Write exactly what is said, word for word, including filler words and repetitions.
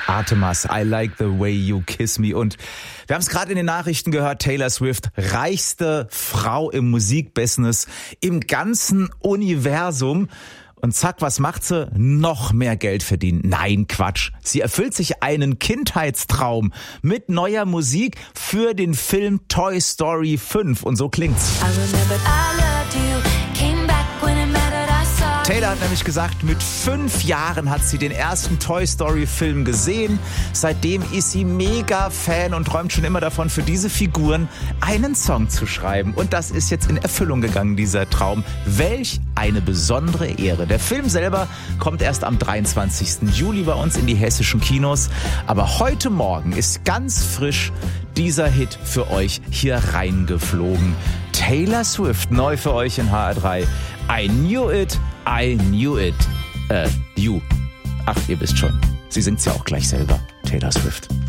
Artemas, I like the way you kiss me. Und wir haben es gerade in den Nachrichten gehört, Taylor Swift, reichste Frau im Musikbusiness, im ganzen Universum. Und zack, was macht sie? Noch mehr Geld verdienen. Nein, Quatsch. Sie erfüllt sich einen Kindheitstraum mit neuer Musik für den Film Toy Story fünf. Und so klingt's. Taylor hat nämlich gesagt, mit fünf Jahren hat sie den ersten Toy Story Film gesehen. Seitdem ist sie mega Fan und träumt schon immer davon, für diese Figuren einen Song zu schreiben. Und das ist jetzt in Erfüllung gegangen, dieser Traum. Welch eine besondere Ehre. Der Film selber kommt erst am dreiundzwanzigsten Juli bei uns in die hessischen Kinos. Aber heute Morgen ist ganz frisch dieser Hit für euch hier reingeflogen. Taylor Swift, neu für euch in H R drei. I knew it, I knew it. Äh, you. Ach, ihr wisst schon. Sie singt's ja auch gleich selber. Taylor Swift.